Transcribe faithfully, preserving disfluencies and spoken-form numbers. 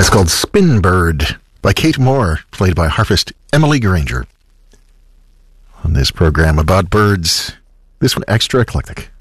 It's called Spin Bird by Kate Moore, played by harpist Emily Granger. On this program about birds, this one extra eclectic.